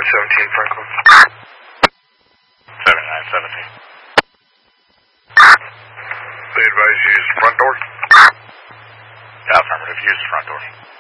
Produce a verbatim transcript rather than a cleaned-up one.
seventeen Franklin. seventy-nine seventeen. They advise you use the front door? Yeah, affirmative. Use the front door.